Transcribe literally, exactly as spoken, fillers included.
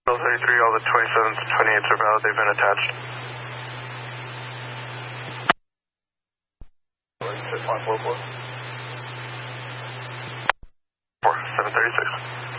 thirty-three, all the twenty-sevens and twenty-eights are valid. They've been attached. six point four four. four, seven thirty-six.